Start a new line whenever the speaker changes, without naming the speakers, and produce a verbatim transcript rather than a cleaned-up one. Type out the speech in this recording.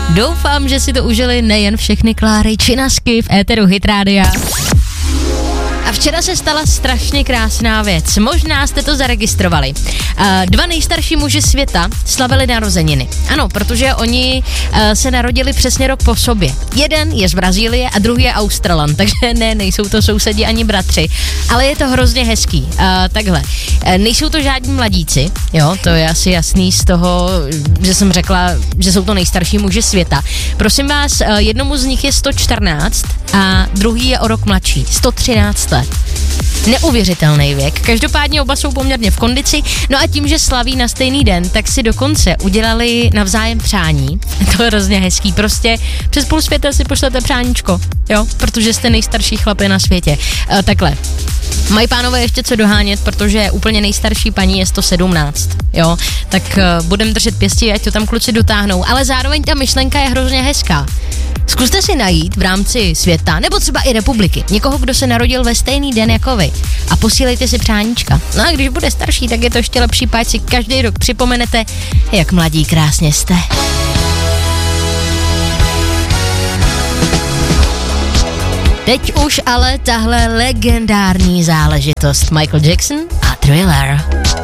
Doufám, že si to užili nejen všechny Kláry Činasky v éteru Hit Rádia. A včera se stala strašně krásná věc. Možná jste to zaregistrovali. Uh, dva nejstarší muži světa slavili narozeniny. Ano, protože oni uh, se narodili přesně rok po sobě. Jeden je z Brazílie a druhý je Australan, takže ne, nejsou to sousedi ani bratři. Ale je to hrozně hezký. Uh, takhle, uh, nejsou to žádní mladíci, jo, to je asi jasný z toho, že jsem řekla, že jsou to nejstarší muži světa. Prosím vás, uh, jednomu z nich je sto čtrnáct a druhý je o rok mladší, sto třináct let. Neuvěřitelný věk. Každopádně oba jsou poměrně v kondici. No a tím, že slaví na stejný den, tak si dokonce udělali navzájem přání. To je hrozně hezký. Prostě přes půl světa si pošlete přáníčko, jo, protože jste nejstarší chlapy na světě. E, takhle. Mají pánové ještě co dohánět, protože úplně nejstarší paní je sto sedmnáct, jo, tak uh, budem držet pěstí, ať to tam kluci dotáhnou, ale zároveň ta myšlenka je hrozně hezká. Zkuste si najít v rámci světa, nebo třeba i republiky, někoho, kdo se narodil ve stejný den jako vy a posílejte si přáníčka. No a když bude starší, tak je to ještě lepší, páč si každý rok připomenete, jak mladí krásně jste. Teď už ale tahle legendární záležitost Michael Jackson a Thriller.